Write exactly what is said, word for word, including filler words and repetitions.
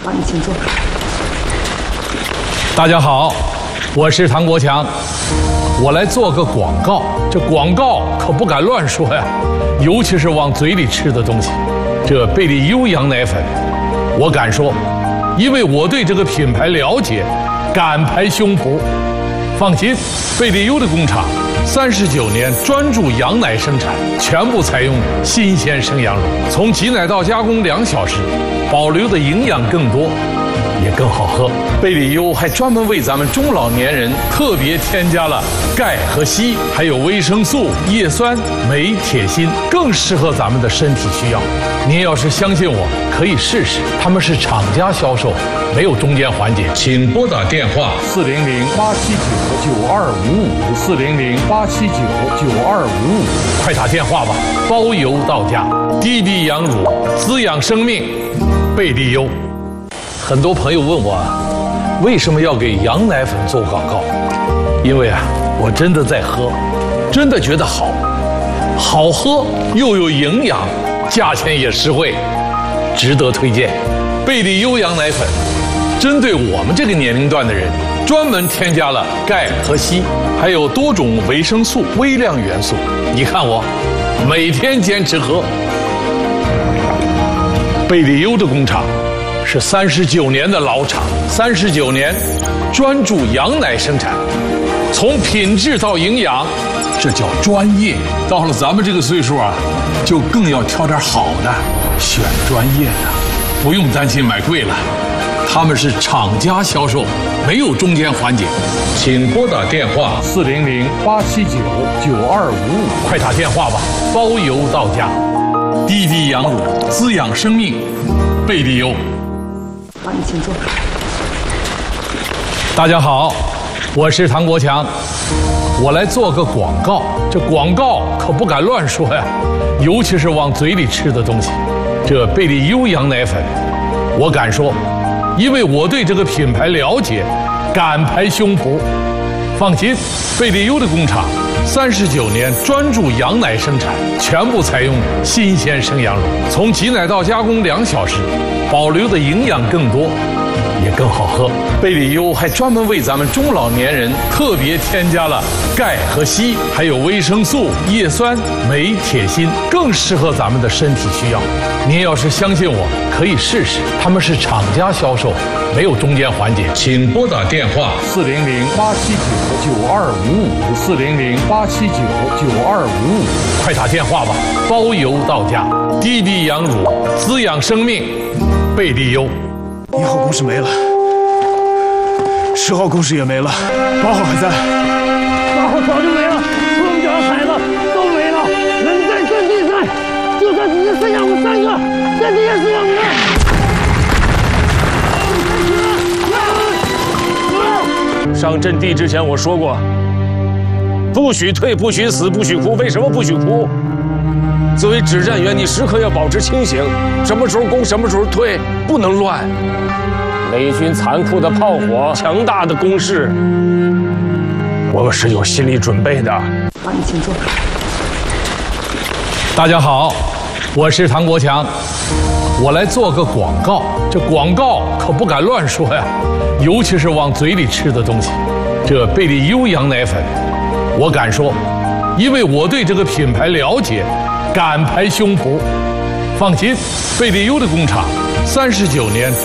好，你请坐。 大家好，我是唐国强，我来做个广告。这广告可不敢乱说呀，尤其是往嘴里吃的东西。这贝利优羊奶粉，我敢说，因为我对这个品牌了解，敢拍胸脯。放心，贝利优的工厂三十九年专注羊奶生产，全部采用新鲜生羊乳，从挤奶到加工两小时，保留的营养更多，也更好喝。贝利优还专门为咱们中老年人特别添加了钙和硒，还有维生素、叶酸、镁、铁、锌，更适合咱们的身体需要。您要是相信我，可以试试。他们是厂家销售，没有中间环节。请拨打电话四零零八七九九二五五四零零八七九九二五五，快打电话吧，包邮到家。滴滴羊乳，滋养生命，贝利优。很多朋友问我，为什么要给羊奶粉做广告？因为啊，我真的在喝，真的觉得好，好喝又有营养，价钱也实惠，值得推荐。贝利优羊奶粉，针对我们这个年龄段的人，专门添加了钙和硒，还有多种维生素、微量元素。你看我，每天坚持喝。贝利优的工厂是三十九年的老厂，三十九年专注羊奶生产，从品质到营养，这叫专业。到了咱们这个岁数啊，就更要挑点好的，选专业的，不用担心买贵了。他们是厂家销售，没有中间环节。请拨打电话四零零八七九九二五五，快打电话吧，包邮到家。滴滴羊乳，滋养生命，贝利优。 好，你请坐。 大家好，我是唐国强，我来做个广告。这广告可不敢乱说呀，尤其是往嘴里吃的东西。这贝利优羊奶粉，我敢说，因为我对这个品牌了解，敢拍胸脯。放心，贝利优的工厂三十九年专注羊奶生产，全部采用新鲜生羊乳，从挤奶到加工两小时，保留的营养更多，也更好喝。贝利优还专门为咱们中老年人特别添加了钙和硒，还有维生素、叶酸、镁、铁、锌，更适合咱们的身体需要。您要是相信我，可以试试。他们是厂家销售，没有中间环节。请拨打电话四零零八七九九二五五四零零八七九九二五五，快打电话吧，包邮到家。滴滴羊乳，滋养生命，贝利优。 一号公室没了，十号公室也没了，八号还在。 八号早就没了，我们家的孩子都没了，人在阵地在，就算只剩下我们三个，阵地也是我们的。上阵地之前我说过，不许退，不许死，不许哭。为什么不许哭？作为指战员，你时刻要保持清醒，什么时候攻，什么时候退，不能乱。美军残酷的炮火，强大的攻势，我们是有心理准备的。 好，你请坐。 大家好，我是唐国强，我来做个广告。这广告可不敢乱说呀，尤其是往嘴里吃的东西。这贝利优羊奶粉，我敢说，因为我对这个品牌了解，敢拍胸脯。放心，贝利优的工厂三十九年